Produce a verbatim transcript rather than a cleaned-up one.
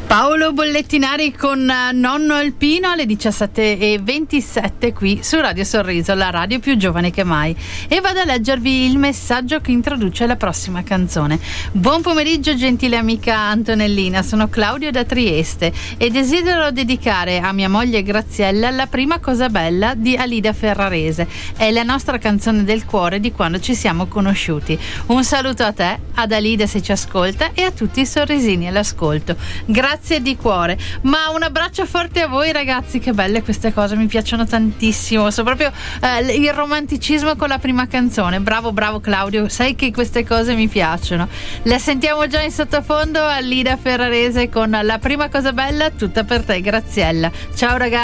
Paolo Bollettinari con Nonno Alpino alle diciassette e ventisette qui su Radio Sorriso, la radio più giovane che mai. E vado a leggervi il messaggio che introduce la prossima canzone. Buon pomeriggio gentile amica Antonellina, sono Claudio da Trieste e desidero dedicare a mia moglie Graziella La prima cosa bella di Alida Ferrarese. È la nostra canzone del cuore di quando ci siamo conosciuti. Un saluto a te, ad Alida se ci ascolta, e a tutti i sorrisini all'ascolto. Grazie di cuore, ma un abbraccio forte a voi ragazzi, che belle queste cose, mi piacciono tantissimo, so proprio eh, il romanticismo con la prima canzone. Bravo bravo Claudio, sai che queste cose mi piacciono. Le sentiamo già in sottofondo, Alida Ferrarese con La prima cosa bella, tutta per te Graziella. Ciao ragazzi.